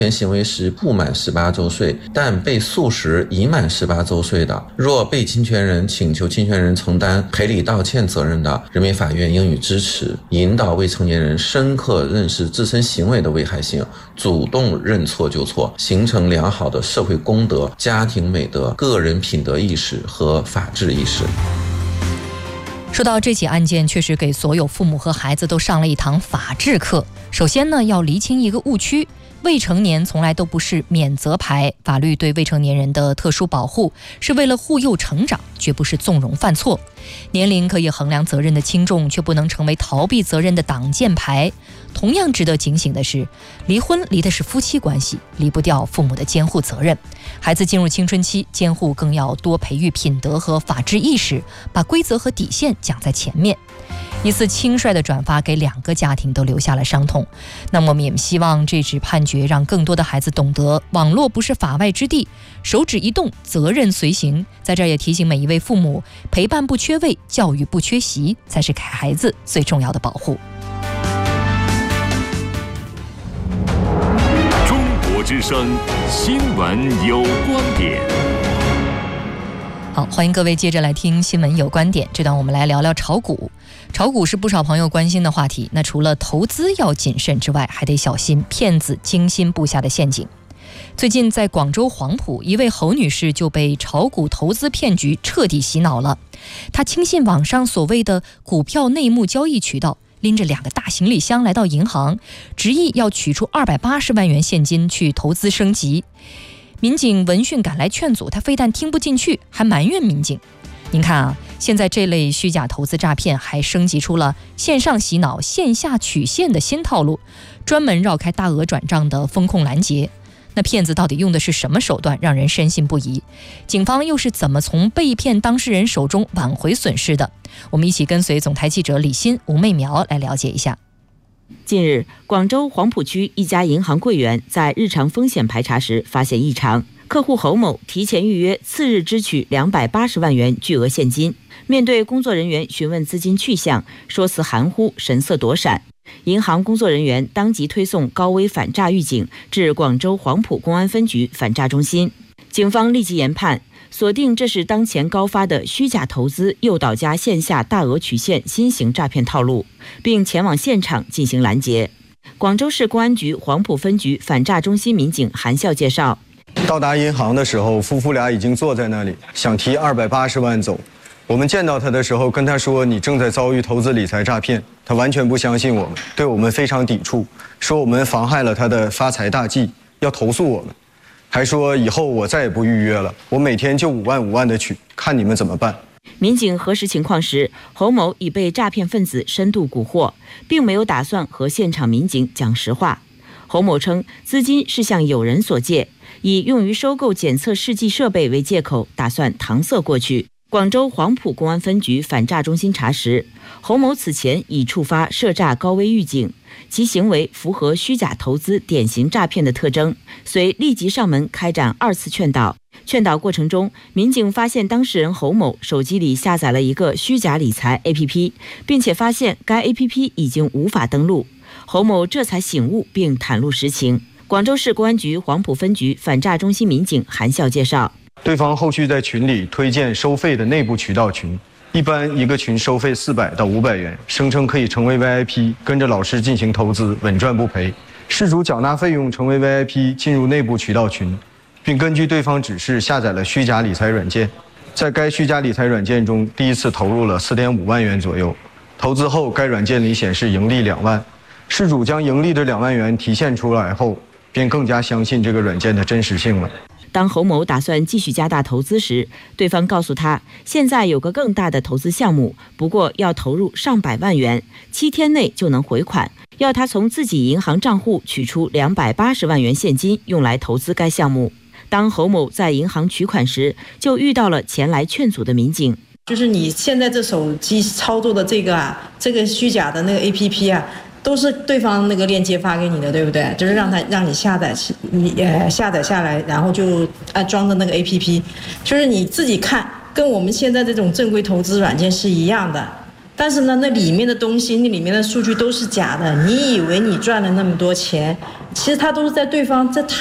行为时不满18周岁，但被诉时已满18周岁的，若被侵权人请求侵权人承担赔礼道歉责任的，人民法院应予支持，引导未成年人深刻认识自身行为的危害性，主动认错就错，形成良好的社会公德、家庭美德、个人品德意识和法治意识。 说到这起案件，确实给所有父母和孩子都上了一堂法治课。首先呢，要厘清一个误区，未成年从来都不是免责牌，法律对未成年人的特殊保护是为了护幼成长，绝不是纵容犯错。年龄可以衡量责任的轻重，却不能成为逃避责任的挡箭牌。同样值得警醒的是，离婚离的是夫妻关系，离不掉父母的监护责任。孩子进入青春期，监护更要多培育品德和法治意识，把规则和底线讲在前面。一次轻率的转发给2个家庭都留下了伤痛。那么我们也希望这纸判决让更多的孩子懂得，网络不是法外之地，手指一动，责任随行。在这儿也提醒每一位父母，陪伴不缺位，教育不缺席，才是给孩子最重要的保护。 中国之声新闻有观点。 好，欢迎各位接着来听新闻有观点。这段我们来聊聊炒股。炒股是不少朋友关心的话题，那除了投资要谨慎之外，还得小心骗子精心布下的陷阱。最近在广州黄埔，一位侯女士就被炒股投资骗局彻底洗脑了。她轻信网上所谓的股票内幕交易渠道，拎着2个大行李箱来到银行，执意要取出280万元现金去投资升级。民警闻讯赶来劝阻，他非但听不进去，还埋怨民警。您看啊，现在这类虚假投资诈骗还升级出了线上洗脑、线下取现的新套路，专门绕开大额转账的风控拦截。那骗子到底用的是什么手段，让人深信不疑？警方又是怎么从被骗当事人手中挽回损失的？我们一起跟随总台记者李欣、吴媚苗来了解一下。 近日，广州黄埔区一家银行柜员在日常风险排查时发现异常，客户侯某提前预约，次日支取280万元巨额现金。面对工作人员询问资金去向，说辞含糊，神色躲闪。银行工作人员当即推送高危反诈预警至广州黄埔公安分局反诈中心。警方立即研判，锁定这是当前高发的虚假投资诱导加线下大额取现新型诈骗套路，并前往现场进行拦截。广州市公安局黄埔分局反诈中心民警韩笑介绍， 到达银行的时候，夫妇俩已经坐在那里，想提280万走。我们见到他的时候，跟他说你正在遭遇投资理财诈骗，他完全不相信我们，对我们非常抵触，说我们妨害了他的发财大计，要投诉我们，还说以后我再也不预约了，我每天就5万5万的取，看你们怎么办。 民警核实情况时，侯某已被诈骗分子深度蛊惑，并没有打算和现场民警讲实话。侯某称，资金是向友人所借，以用于收购检测试剂设备为借口，打算搪塞过去。广州黄埔公安分局反诈中心查实，侯某此前已触发涉诈高危预警，其行为符合虚假投资典型诈骗的特征，遂立即上门开展2次劝导。劝导过程中，民警发现当事人侯某手机里下载了一个虚假理财 APP， 并且发现该 APP 已经无法登录，侯某这才醒悟并袒露实情。广州市公安局黄埔分局反诈中心民警韩笑介绍， 对方后续在群里推荐收费的内部渠道群，一般一个群收费400到500元，声称可以成为 VIP， 跟着老师进行投资，稳赚不赔。事主缴纳费用成为 VIP， 进入内部渠道群，并根据对方指示下载了虚假理财软件。在该虚假理财软件中，第一次投入了4.5万元左右。投资后，该软件里显示盈利2万。事主将盈利的2万元提现出来后，便更加相信这个软件的真实性了。 当侯某打算继续加大投资时，对方告诉他，现在有个更大的投资项目，不过要投入上百万元，7天内就能回款，要他从自己银行账户取出280万元现金，用来投资该项目。当侯某在银行取款时，就遇到了前来劝阻的民警。 就是你现在这手机操作的这个虚假的那个 APP 啊，都是对方那个链接发给你的，对不对？就是让你下载，下载下来，然后就装的那个 APP， 就是你自己看，跟我们现在这种正规投资软件是一样的。但是呢，那里面的东西，那里面的数据都是假的。你以为你赚了那么多钱， 其实他都是在对方在